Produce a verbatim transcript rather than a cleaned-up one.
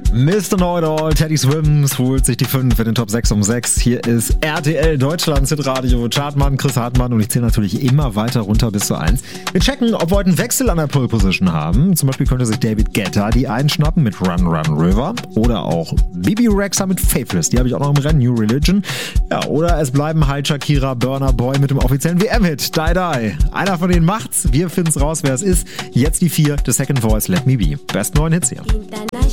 Mister Know-it-all, Teddy Swims holt sich die fünf in den Top sechs um sechs. Hier ist R T L Deutschlands Hitradio. Chartmann, Chris Hartmann und ich zähle natürlich immer weiter runter bis zu eins. Wir checken, ob wir heute einen Wechsel an der Pole Position haben. Zum Beispiel könnte sich David Guetta die einschnappen mit Run Run River oder auch Bibi Rexha mit Faithless. Die habe ich auch noch im Rennen, New Religion. Ja, oder es bleiben halt Shakira, Burna Boy mit dem offiziellen W M-Hit, Die Die. Einer von denen macht's. Wir finden's raus, wer es ist. Jetzt die vier, The Second Voice, Let Me Be. Besten neuen Hits hier.